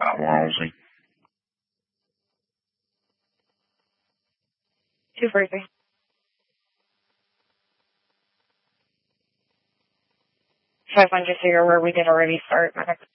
Lousy. 243. 500, so you're where we did already start, medic.